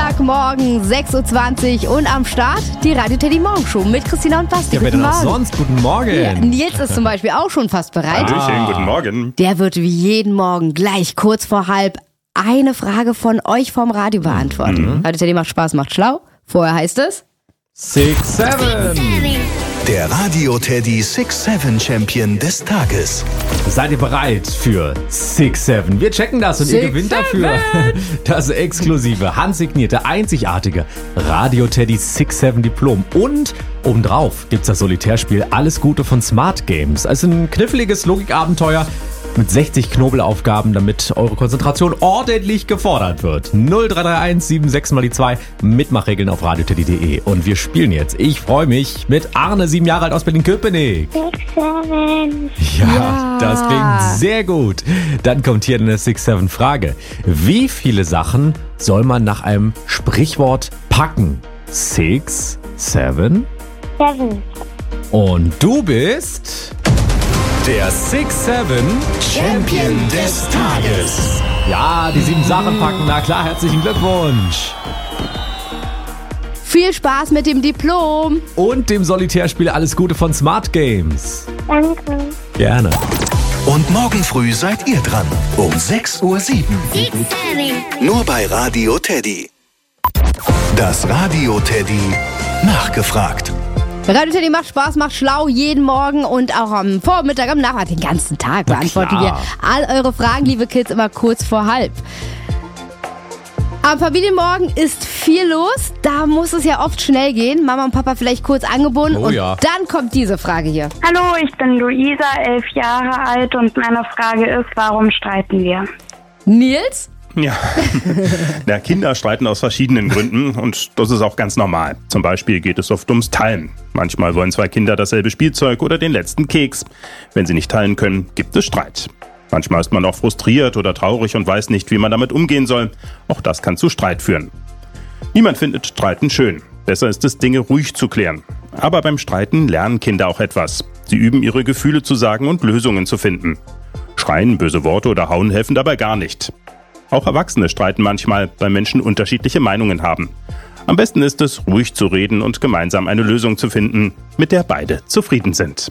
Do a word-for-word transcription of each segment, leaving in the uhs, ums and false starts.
Montagmorgen, sechs Uhr zwanzig und am Start die Radio Teddy Morgenshow mit Christina und Basti. Ja, wer denn auch sonst? Guten Morgen. Ja, Nils ist zum Beispiel auch schon fast bereit. Hallöchen, guten Morgen. Der wird wie jeden Morgen gleich kurz vor halb eine Frage von euch vom Radio beantworten. Mhm. Radio Teddy macht Spaß, macht schlau. Vorher heißt es Six Seven. Der Radio Teddy Six Seven Champion des Tages. Seid ihr bereit für Six Seven? Wir checken das und Six, ihr gewinnt dafür das exklusive, handsignierte, einzigartige Radio Teddy Six Seven Diplom. Und obendrauf gibt's das Solitärspiel Alles Gute von Smart Games. Also ein kniffliges Logikabenteuer mit sechzig Knobelaufgaben, damit eure Konzentration ordentlich gefordert wird. null drei drei eins sieben sechs mal die zwei. Mitmachregeln auf radioteddy punkt de. Und wir spielen jetzt. Ich freue mich mit Arne, sieben Jahre alt aus Berlin-Köpenick. Six Seven. Ja, Ja. das klingt sehr gut. Dann kommt hier eine Six Seven Frage. Wie viele Sachen soll man nach einem Sprichwort packen? Six, Seven. Seven. Und du bist der Six Seven Champion des Tages. Ja, die sieben Sachen packen. Na klar, herzlichen Glückwunsch. viel Spaß mit dem Diplom. Und dem Solitärspiel Alles Gute von Smart Games. Danke. Gerne. Und morgen früh seid ihr dran. Um sechs Uhr sieben. Six Seven. Nur bei Radio Teddy. Das Radio Teddy nachgefragt. Radio Teddy macht Spaß, macht schlau jeden Morgen und auch am Vormittag, am Nachmittag, den ganzen Tag Na beantworten klar. wir all eure Fragen, liebe Kids, immer kurz vor halb. Am Familienmorgen ist viel los, da muss es ja oft schnell gehen. Mama und Papa vielleicht kurz angebunden Oh und ja. dann kommt diese Frage hier. Hallo, ich bin Luisa, elf Jahre alt und meine Frage ist, warum streiten wir? Nils? Ja, Na, Kinder streiten aus verschiedenen Gründen und das ist auch ganz normal. Zum Beispiel geht es oft ums Teilen. Manchmal wollen zwei Kinder dasselbe Spielzeug oder den letzten Keks. Wenn sie nicht teilen können, gibt es Streit. Manchmal ist man auch frustriert oder traurig und weiß nicht, wie man damit umgehen soll. Auch das kann zu Streit führen. Niemand findet Streiten schön. Besser ist es, Dinge ruhig zu klären. Aber beim Streiten lernen Kinder auch etwas. Sie üben, ihre Gefühle zu sagen und Lösungen zu finden. Schreien, böse Worte oder Hauen helfen dabei gar nicht. Auch Erwachsene streiten manchmal, weil Menschen unterschiedliche Meinungen haben. Am besten ist es, ruhig zu reden und gemeinsam eine Lösung zu finden, mit der beide zufrieden sind.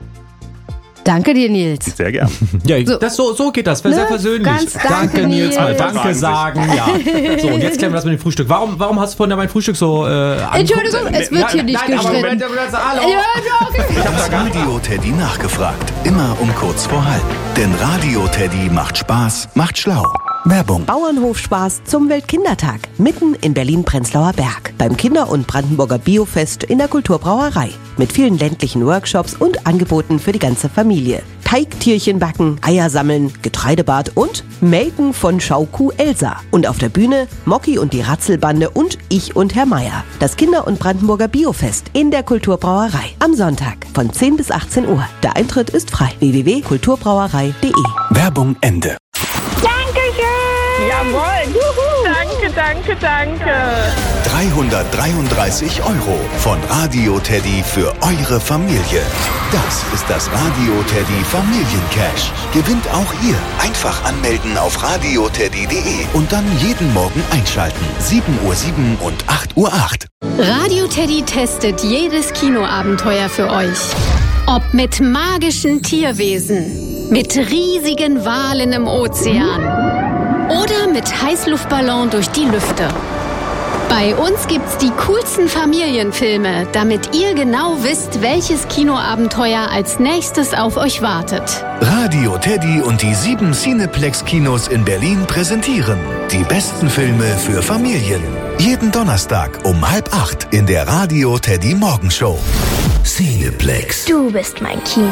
Danke dir, Nils. Sehr gern. Ja, So. das, so, so geht das, sehr Ne? persönlich. Ganz danke, Nils, Nils. mal Danke Fragen sagen. Ja. So, und jetzt klären wir das mit dem Frühstück. Warum, warum hast du vorhin mein Frühstück so äh, Entschuldigung, angeguckt? es wird hier nicht nein, aber gestritten. Moment, hallo. Ja, ja, okay. Das Radio Teddy nachgefragt. Immer um kurz vor halb. Denn Radio Teddy macht Spaß, macht schlau. Werbung. Bauernhofspaß zum Weltkindertag. Mitten in Berlin-Prenzlauer Berg. Beim Kinder- und Brandenburger Biofest in der Kulturbrauerei. Mit vielen ländlichen Workshops und Angeboten für die ganze Familie. Teigtierchen backen, Eier sammeln, Getreidebad und Melken von Schaukuh Elsa. Und auf der Bühne Mocki und die Ratzelbande und ich und Herr Meier. Das Kinder- und Brandenburger Biofest in der Kulturbrauerei. Am Sonntag von zehn bis achtzehn Uhr. Der Eintritt ist frei. w w w punkt kulturbrauerei punkt de. Werbung Ende. Dankeschön! Jawohl! Danke, danke, danke! dreihundertdreiunddreißig Euro von Radio Teddy für eure Familie. Das ist das Radio Teddy Familiencash. Gewinnt auch ihr. Einfach anmelden auf radioteddy punkt de und dann jeden Morgen einschalten. sieben Uhr sieben und acht Uhr acht. Radio Teddy testet jedes Kinoabenteuer für euch. Ob mit magischen Tierwesen, mit riesigen Walen im Ozean oder mit Heißluftballon durch die Lüfte. Bei uns gibt's die coolsten Familienfilme, damit ihr genau wisst, welches Kinoabenteuer als nächstes auf euch wartet. Radio Teddy und die sieben Cineplex-Kinos in Berlin präsentieren die besten Filme für Familien. Jeden Donnerstag um halb acht in der Radio Teddy Morgenshow. Cineplex. Du bist mein Kino.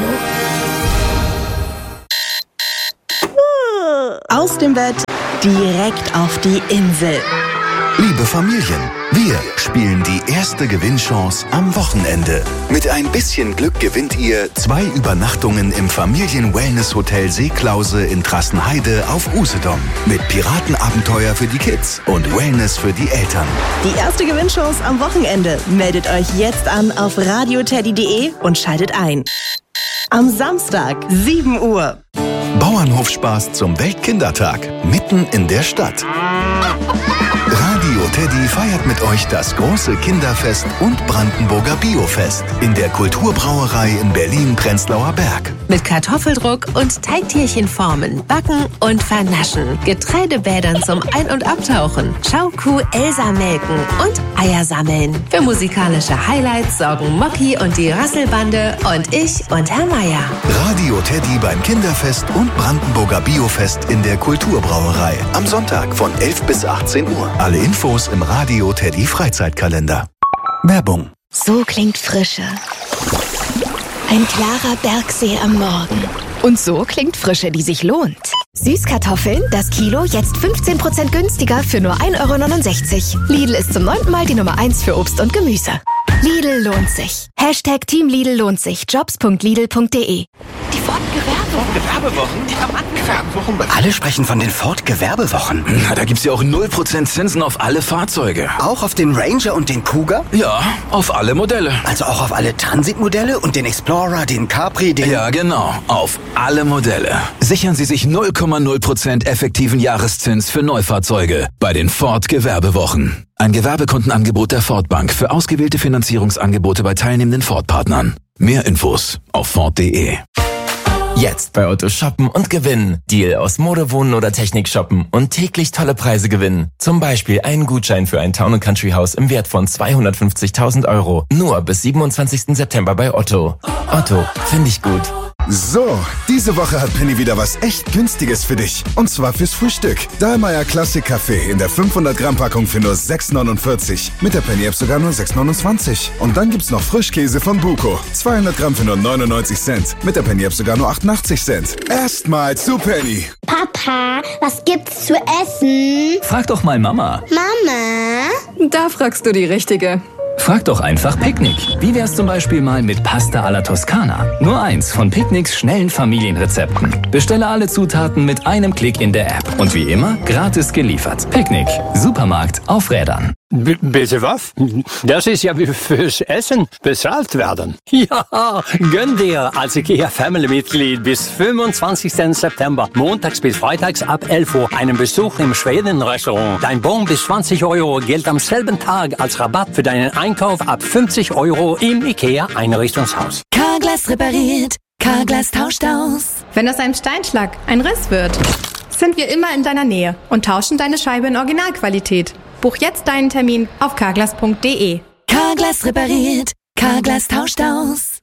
Aus dem Bett direkt auf die Insel. Liebe Familien, wir spielen die erste Gewinnchance am Wochenende. Mit ein bisschen Glück gewinnt ihr zwei Übernachtungen im Familien-Wellness-Hotel Seeklause in Trassenheide auf Usedom. Mit Piratenabenteuer für die Kids und Wellness für die Eltern. Die erste Gewinnchance am Wochenende. Meldet euch jetzt an auf radioteddy punkt de und schaltet ein. Am Samstag, sieben Uhr. Bauernhofspaß zum Weltkindertag, mitten in der Stadt. Radio Teddy feiert mit euch das große Kinderfest und Brandenburger Biofest in der Kulturbrauerei in Berlin-Prenzlauer Berg. Mit Kartoffeldruck und Teigtierchenformen, Backen und Vernaschen, Getreidebädern zum Ein- und Abtauchen, Schaukuh Elsa melken und Eier sammeln. Für musikalische Highlights sorgen Mocky und die Rasselbande und ich und Herr Meier. Radio Teddy beim Kinderfest und Brandenburger Biofest in der Kulturbrauerei. Am Sonntag von elf bis achtzehn Uhr. Alle Infos im Radio Teddy Freizeitkalender. Werbung. So klingt Frische. Ein klarer Bergsee am Morgen. Und so klingt Frische, die sich lohnt. Süßkartoffeln, das Kilo jetzt fünfzehn Prozent günstiger für nur ein Euro neunundsechzig. Lidl ist zum neunten Mal die Nummer eins für Obst und Gemüse. Lidl lohnt sich. Hashtag Team Lidl lohnt sich. Jobs punkt lidl punkt de. Die Ford-Gewerbewochen? Gewerbewochen? Alle sprechen von den Ford-Gewerbewochen. Na, da gibt's ja auch null Prozent Zinsen auf alle Fahrzeuge. Auch auf den Ranger und den Kuga? Ja, auf alle Modelle. Also auch auf alle Transit-Modelle und den Explorer, den Capri, den... Ja, genau. Auf alle Modelle. Sichern Sie sich null Komma null Prozent effektiven Jahreszins für Neufahrzeuge bei den Ford-Gewerbewochen. Ein Gewerbekundenangebot der Ford Bank für ausgewählte Finanzierungsangebote bei teilnehmenden Ford-Partnern. Mehr Infos auf Ford punkt de. Jetzt bei Otto shoppen und gewinnen. Deal aus Mode, Wohnen oder Technik shoppen und täglich tolle Preise gewinnen. Zum Beispiel einen Gutschein für ein Town and Country Haus im Wert von zweihundertfünfzigtausend Euro. Nur bis siebenundzwanzigsten September bei Otto. Otto, finde ich gut. So, diese Woche hat Penny wieder was echt Günstiges für dich. Und zwar fürs Frühstück. Dahlmeier Classic Kaffee in der fünfhundert Gramm Packung für nur sechs neunundvierzig. Mit der Penny App sogar nur sechs neunundzwanzig. Und dann gibt's noch Frischkäse von Buko. zweihundert Gramm für nur neunundneunzig Cent. Mit der Penny App sogar nur achtundachtzig Cent. Erstmal zu Penny. Papa, was gibt's zu essen? Frag doch mal Mama. Mama? Da fragst du die Richtige. Frag doch einfach Picknick. Wie wär's zum Beispiel mal mit Pasta alla Toskana? Nur eins von Picknicks schnellen Familienrezepten. Bestelle alle Zutaten mit einem Klick in der App. Und wie immer, gratis geliefert. Picknick. Supermarkt auf Rädern. B- bitte was? Das ist ja wie fürs Essen bezahlt werden. Ja, gönn dir als IKEA-Family-Mitglied bis fünfundzwanzigsten September, montags bis freitags ab elf Uhr, einen Besuch im Schweden-Restaurant. Dein Bon bis zwanzig Euro gilt am selben Tag als Rabatt für deinen Einkauf ab fünfzig Euro im IKEA-Einrichtungshaus. Carglass repariert, Carglass tauscht aus. Wenn aus einem Steinschlag ein Riss wird, sind wir immer in deiner Nähe und tauschen deine Scheibe in Originalqualität. Buch jetzt deinen Termin auf carglass punkt de. Carglass repariert, Carglass tauscht aus.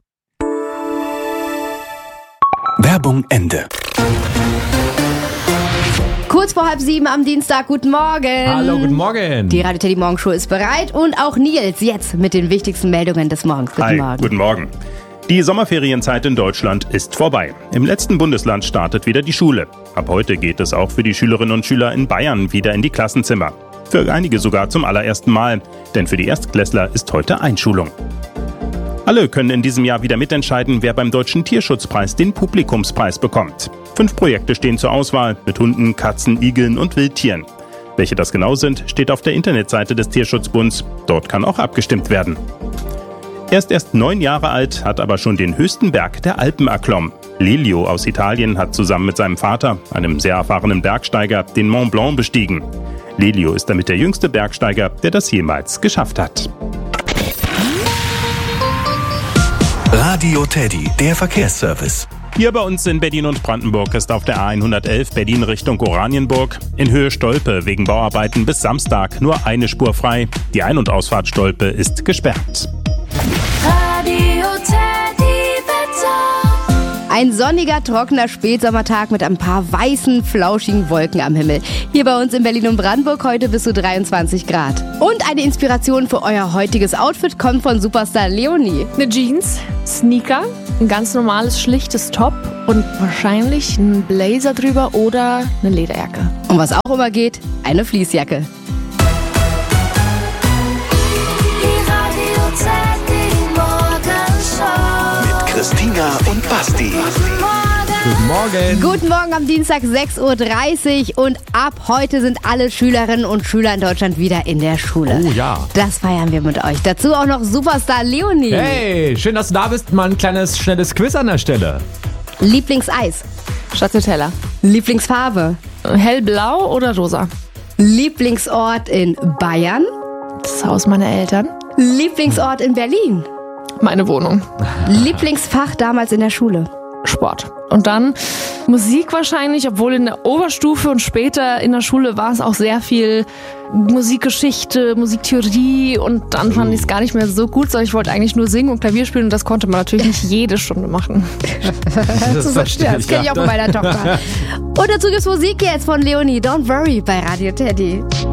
Werbung Ende. Kurz vor halb sieben am Dienstag, guten Morgen. Hallo, guten Morgen. Die Radio Teddy Morgenshow ist bereit und auch Nils jetzt mit den wichtigsten Meldungen des Morgens. Guten Hi, Morgen. Guten Morgen. Die Sommerferienzeit in Deutschland ist vorbei. Im letzten Bundesland startet wieder die Schule. Ab heute geht es auch für die Schülerinnen und Schüler in Bayern wieder in die Klassenzimmer. Für einige sogar zum allerersten Mal, denn für die Erstklässler ist heute Einschulung. Alle können in diesem Jahr wieder mitentscheiden, wer beim Deutschen Tierschutzpreis den Publikumspreis bekommt. Fünf Projekte stehen zur Auswahl mit Hunden, Katzen, Igeln und Wildtieren. Welche das genau sind, steht auf der Internetseite des Tierschutzbunds. Dort kann auch abgestimmt werden. Er ist erst neun Jahre alt, hat aber schon den höchsten Berg der Alpen erklommen. Lelio aus Italien hat zusammen mit seinem Vater, einem sehr erfahrenen Bergsteiger, den Mont Blanc bestiegen. Lelio ist damit der jüngste Bergsteiger, der das jemals geschafft hat. Radio Teddy, der Verkehrsservice. Hier bei uns in Berlin und Brandenburg ist auf der A hundertelf Berlin Richtung Oranienburg in Höhe Stolpe wegen Bauarbeiten bis Samstag nur eine Spur frei. Die Ein- und Ausfahrt Stolpe ist gesperrt. Radio Teddy Wetter. Ein sonniger, trockener Spätsommertag mit ein paar weißen, flauschigen Wolken am Himmel. Hier bei uns in Berlin und Brandenburg heute bis zu dreiundzwanzig Grad. Und eine Inspiration für euer heutiges Outfit kommt von Superstar Leonie. Eine Jeans, Sneaker, ein ganz normales, schlichtes Top und wahrscheinlich ein Blazer drüber oder eine Lederjacke. Und was auch immer geht, eine Fleecejacke. Christina und Basti. Guten Morgen. Guten Morgen am Dienstag sechs Uhr dreißig und ab heute sind alle Schülerinnen und Schüler in Deutschland wieder in der Schule. Oh ja. Das feiern wir mit euch. Dazu auch noch Superstar Leonie. Hey, schön, dass du da bist. Mal ein kleines, schnelles Quiz an der Stelle. Lieblingseis. Stracciatella. Lieblingsfarbe. Hellblau oder rosa? Lieblingsort in Bayern. Das Haus meiner Eltern. Lieblingsort in Berlin? Meine Wohnung. Lieblingsfach damals in der Schule? Sport. Und dann Musik wahrscheinlich, obwohl in der Oberstufe und später in der Schule war es auch sehr viel Musikgeschichte, Musiktheorie und dann fand ich es gar nicht mehr so gut, sondern ich wollte eigentlich nur singen und Klavier spielen und das konnte man natürlich nicht jede Stunde machen. Das, das, das kenne ich auch von meiner Tochter. Und dazu gibt's Musik jetzt von Leonie, Don't Worry bei Radio Teddy.